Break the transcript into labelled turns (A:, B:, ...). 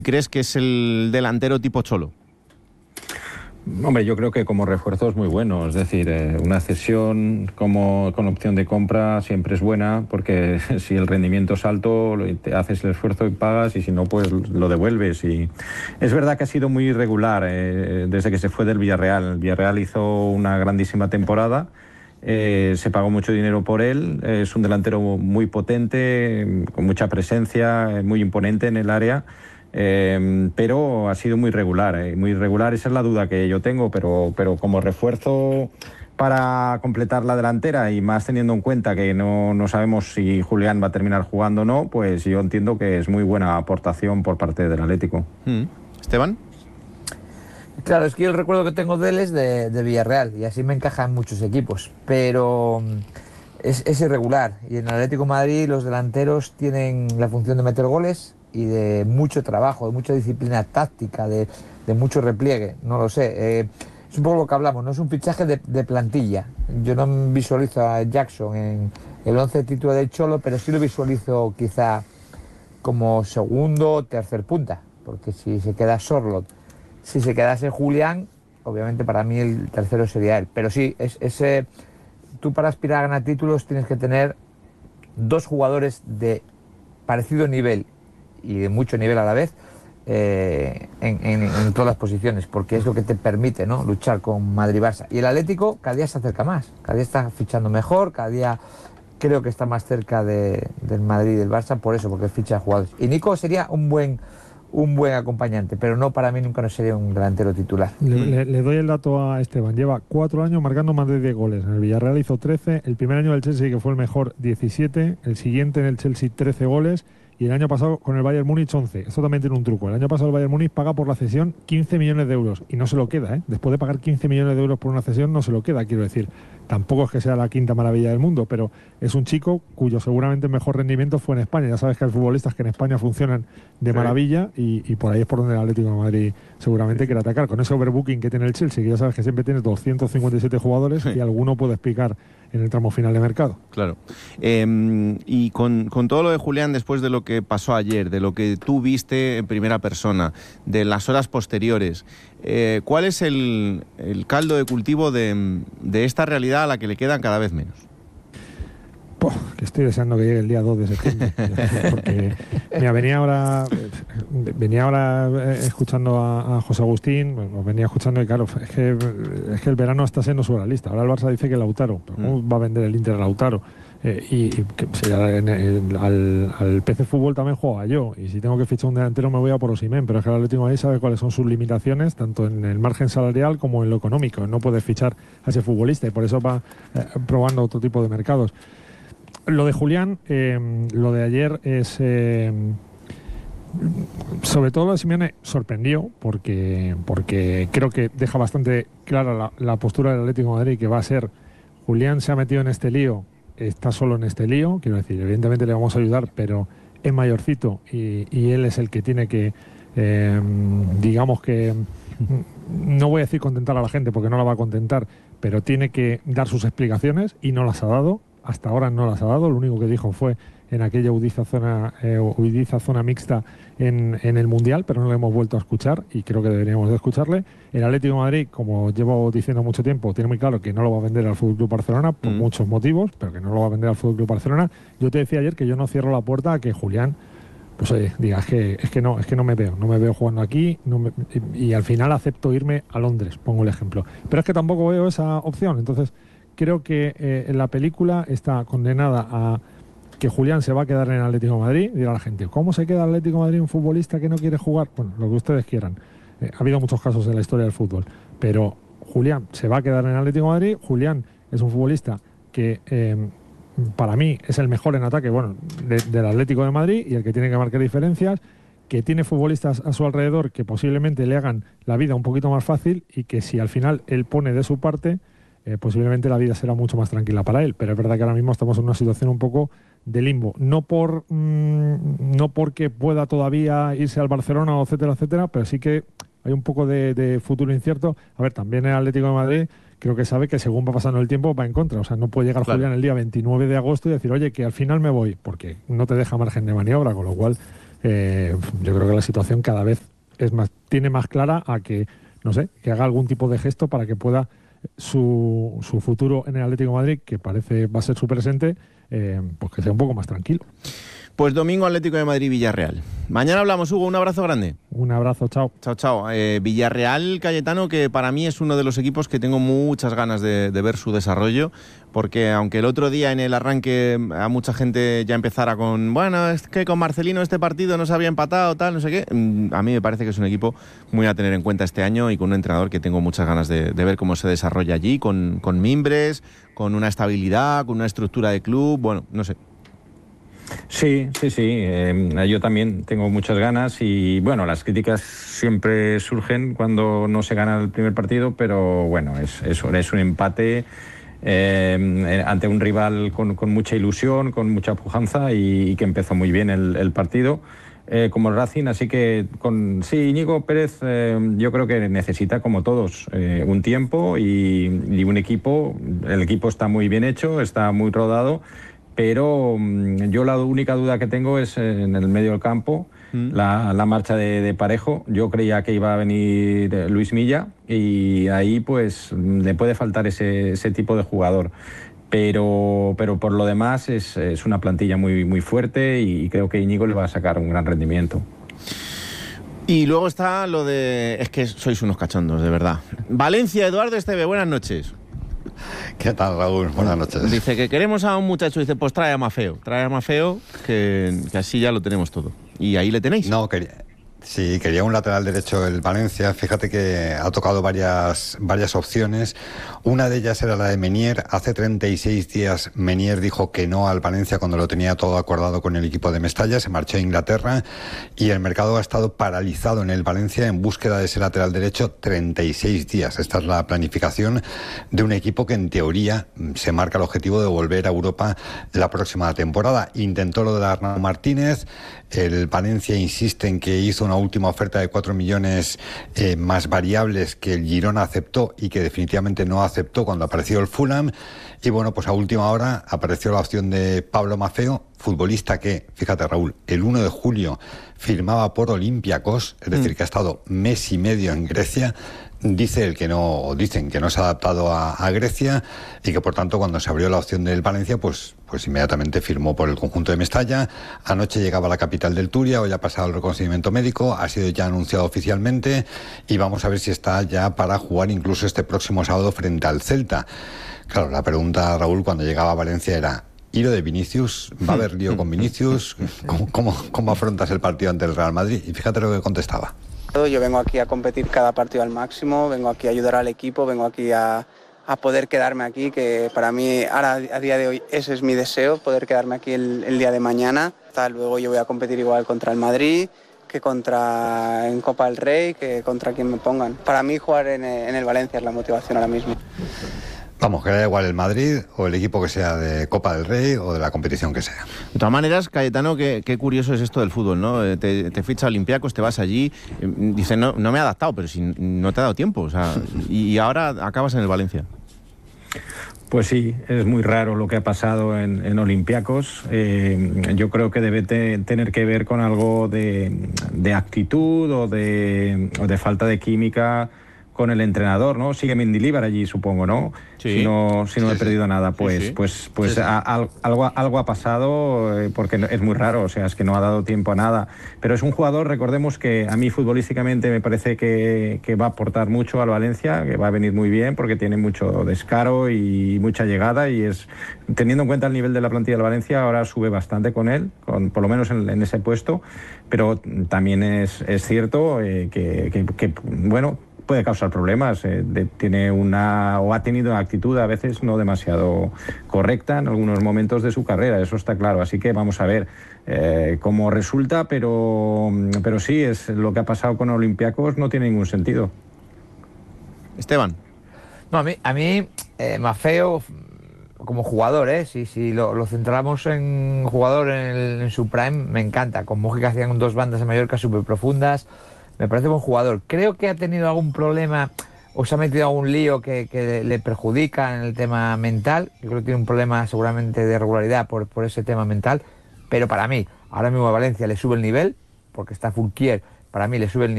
A: ¿Crees que es el delantero tipo Cholo?
B: Hombre, yo creo que como refuerzo es muy bueno, es decir, una cesión con opción de compra siempre es buena, porque si el rendimiento es alto, te haces el esfuerzo y pagas, y si no, pues lo devuelves. Y es verdad que ha sido muy irregular desde que se fue del Villarreal. El Villarreal hizo una grandísima temporada, se pagó mucho dinero por él, es un delantero muy potente, con mucha presencia, muy imponente en el área. Pero ha sido muy regular, esa es la duda que yo tengo, pero como refuerzo para completar la delantera, y más teniendo en cuenta que no sabemos si Julián va a terminar jugando o no, pues yo entiendo que es muy buena aportación por parte del Atlético.
A: ¿Esteban?
C: Claro, es que yo el recuerdo que tengo de él es de Villarreal, y así me encaja en muchos equipos, pero es irregular, y en el Atlético de Madrid los delanteros tienen la función de meter goles y de mucho trabajo, de mucha disciplina táctica, de mucho repliegue, no lo sé. Es un poco lo que hablamos, no es un fichaje de plantilla. Yo no visualizo a Jackson en el 11 título del Cholo, pero sí lo visualizo quizá como segundo o tercer punta, porque si se queda Sorloth, si se quedase Julián, obviamente para mí el tercero sería él. Pero sí, tú para aspirar a ganar títulos tienes que tener dos jugadores de parecido nivel y de mucho nivel a la vez, en todas las posiciones, porque es lo que te permite, ¿no?, luchar con Madrid-Barça. Y el Atlético cada día se acerca más, cada día está fichando mejor, cada día creo que está más cerca del Madrid y del Barça, por eso, porque ficha jugadores. Y Nico sería un buen acompañante, pero no, para mí nunca no sería un delantero titular.
D: Le doy el dato a Esteban. Lleva 4 años marcando más de 10 goles. En el Villarreal hizo 13, el primer año del Chelsea, que fue el mejor, 17, el siguiente en el Chelsea 13 goles, y el año pasado con el Bayern Múnich 11. Esto también tiene un truco. El año pasado el Bayern Múnich paga por la cesión 15 millones de euros y no se lo queda, ¿eh? Después de pagar 15 millones de euros por una cesión no se lo queda, quiero decir. Tampoco es que sea la quinta maravilla del mundo, pero es un chico cuyo seguramente mejor rendimiento fue en España. Ya sabes que hay futbolistas que en España funcionan de maravilla, y por ahí es por donde el Atlético de Madrid seguramente quiere atacar. Con ese overbooking que tiene el Chelsea, que ya sabes que siempre tiene 257 jugadores, y alguno puede picar en el tramo final de mercado.
A: Claro. Y con todo lo de Julián, después de lo que pasó ayer, de lo que tú viste en primera persona, de las horas posteriores, ¿cuál es el caldo de cultivo de esta realidad a la que le quedan cada vez menos?
D: Que estoy deseando que llegue el día 2 de septiembre. Porque mira, venía ahora escuchando a José Agustín, venía escuchando, y claro, es que el verano está siendo surrealista. Ahora el Barça dice que Lautaro, pero ¿cómo va a vender el Inter a Lautaro? Y que al PC Fútbol también juega yo, y si tengo que fichar un delantero me voy a por Osimhen, pero es que el Atlético de Madrid sabe cuáles son sus limitaciones, tanto en el margen salarial como en lo económico. No puede fichar a ese futbolista, y por eso va probando otro tipo de mercados. Lo de Julián, lo de ayer es... sobre todo lo de Simeone sorprendió, porque creo que deja bastante clara la postura del Atlético de Madrid, que va a ser: Julián se ha metido en este lío, está solo en este lío, quiero decir, evidentemente le vamos a ayudar, pero es mayorcito, y él es el que tiene que, digamos que, no voy a decir contentar a la gente, porque no la va a contentar, pero tiene que dar sus explicaciones, y no las ha dado. Hasta ahora no las ha dado. Lo único que dijo fue en aquella huidiza zona mixta en el Mundial, pero no le hemos vuelto a escuchar, y creo que deberíamos de escucharle. El Atlético de Madrid, como llevo diciendo mucho tiempo, tiene muy claro que no lo va a vender al FC Barcelona por muchos motivos, pero que no lo va a vender al FC Barcelona. Yo te decía ayer que yo no cierro la puerta a que Julián, pues oye, diga, es que no me veo jugando aquí, y al final acepto irme a Londres, pongo el ejemplo. Pero es que tampoco veo esa opción. Entonces creo que en la película está condenada a que Julián se va a quedar en el Atlético de Madrid. Dirá la gente, ¿cómo se queda el Atlético de Madrid un futbolista que no quiere jugar? Bueno, lo que ustedes quieran. Ha habido muchos casos en la historia del fútbol, pero Julián se va a quedar en el Atlético de Madrid. Julián es un futbolista que para mí es el mejor en ataque, bueno, del Atlético de Madrid, y el que tiene que marcar diferencias, que tiene futbolistas a su alrededor que posiblemente le hagan la vida un poquito más fácil, y que si al final él pone de su parte, posiblemente la vida será mucho más tranquila para él. Pero es verdad que ahora mismo estamos en una situación un poco de limbo, no porque pueda todavía irse al Barcelona, o etcétera, etcétera, pero sí que hay un poco de futuro incierto. A ver, también el Atlético de Madrid creo que sabe que según va pasando el tiempo va en contra. O sea, no puede llegar Julián el día 29 de agosto y decir, oye, que al final me voy, porque no te deja margen de maniobra, con lo cual yo creo que la situación cada vez tiene más clara a que, no sé, que haga algún tipo de gesto para que pueda su futuro en el Atlético de Madrid, que parece va a ser su presente, pues que sea un poco más tranquilo.
A: Pues domingo Atlético de Madrid-Villarreal. Mañana hablamos, Hugo, un abrazo grande.
D: Un abrazo, chao.
A: Chao, chao. Villarreal, Cayetano, que para mí es uno de los equipos que tengo muchas ganas de ver su desarrollo, porque aunque el otro día en el arranque a mucha gente ya empezara con, bueno, es que con Marcelino este partido no se había empatado, tal, no sé qué, a mí me parece que es un equipo muy a tener en cuenta este año y con un entrenador que tengo muchas ganas de ver cómo se desarrolla allí, con mimbres, con una estabilidad, con una estructura de club, bueno, no sé.
B: Sí. Yo también tengo muchas ganas y bueno, las críticas siempre surgen cuando no se gana el primer partido, pero bueno, es un empate ante un rival con mucha ilusión, con mucha pujanza y que empezó muy bien el partido. Como el Racing, así que Íñigo Pérez yo creo que necesita, como todos, un tiempo y un equipo. El equipo está muy bien hecho, está muy rodado, pero yo la única duda que tengo es en el medio del campo, la marcha de Parejo. Yo creía que iba a venir Luis Milla y ahí pues le puede faltar ese tipo de jugador. Pero por lo demás es una plantilla muy, muy fuerte y creo que Íñigo le va a sacar un gran rendimiento.
A: Y luego está lo de... Es que sois unos cachondos, de verdad. Valencia, Eduardo Esteve, buenas noches.
E: ¿Qué tal, Raúl? Buenas noches.
A: Dice que queremos a un muchacho, dice, pues trae a Mafeo, que así ya lo tenemos todo. Y ahí le tenéis.
E: No, quería un lateral derecho del Valencia. Fíjate que ha tocado varias opciones. Una de ellas era la de Menier. Hace 36 días Menier dijo que no al Valencia cuando lo tenía todo acordado con el equipo de Mestalla. Se marchó a Inglaterra y el mercado ha estado paralizado en el Valencia en búsqueda de ese lateral derecho 36 días. Esta es la planificación de un equipo que en teoría se marca el objetivo de volver a Europa la próxima temporada. Intentó lo de Arnau Martínez. El Valencia insiste en que hizo una última oferta de 4 millones más variables que el Girona aceptó y que definitivamente no aceptó cuando apareció el Fulham. Y bueno, pues a última hora apareció la opción de Pablo Mafeo, futbolista que, fíjate, Raúl, el 1 de julio firmaba por Olympiacos, es decir, que ha estado mes y medio en Grecia. Dicen que no se ha adaptado a Grecia y que por tanto cuando se abrió la opción del Valencia pues inmediatamente firmó por el conjunto de Mestalla. Anoche llegaba a la capital del Turia, hoy ha pasado el reconocimiento médico, ha sido ya anunciado oficialmente y vamos a ver si está ya para jugar incluso este próximo sábado frente al Celta. Claro, la pregunta, Raúl, cuando llegaba a Valencia era: ¿y lo de Vinicius? ¿Va a haber lío con Vinicius? ¿Cómo afrontas el partido ante el Real Madrid? Y fíjate lo que contestaba.
F: Yo vengo aquí a competir cada partido al máximo, vengo aquí a ayudar al equipo, vengo aquí a poder quedarme aquí, que para mí ahora a día de hoy ese es mi deseo, poder quedarme aquí el día de mañana. Luego yo voy a competir igual contra el Madrid, que en Copa del Rey, que contra quien me pongan. Para mí jugar en el Valencia es la motivación ahora mismo.
E: Vamos, que da igual el Madrid o el equipo que sea de Copa del Rey o de la competición que sea.
A: De todas maneras, Cayetano, qué curioso es esto del fútbol, ¿no? Te ficha Olympiacos, te vas allí, dices, no me he adaptado, pero si no te ha dado tiempo, o sea, y ahora acabas en el Valencia.
B: Pues sí, es muy raro lo que ha pasado en Olympiacos. Yo creo que debe tener que ver con algo de actitud o de falta de química con el entrenador, ¿no? Sigue Mendilibar allí, supongo, ¿no?
A: Sí.
B: Si no he perdido nada, pues
A: Sí.
B: algo ha pasado, porque es muy raro, o sea, es que no ha dado tiempo a nada. Pero es un jugador, recordemos que a mí futbolísticamente me parece que va a aportar mucho al Valencia, que va a venir muy bien porque tiene mucho descaro y mucha llegada y teniendo en cuenta el nivel de la plantilla del Valencia, ahora sube bastante con él, por lo menos en ese puesto, pero también es cierto que bueno, puede causar problemas, ha tenido una actitud a veces no demasiado correcta en algunos momentos de su carrera, eso está claro, así que vamos a ver cómo resulta, pero sí, es lo que ha pasado con Olympiacos no tiene ningún sentido.
A: Esteban.
C: No, a mí Mafeo como jugador, si lo centramos en jugador en su prime, me encanta, con Mojica hacían 2 bandas en Mallorca súper profundas. Me parece buen jugador. Creo que ha tenido algún problema o se ha metido algún lío que le perjudica en el tema mental. Yo creo que tiene un problema seguramente de regularidad por ese tema mental. Pero para mí, ahora mismo a Valencia le sube el nivel porque está Fulquier, para mí le sube el nivel.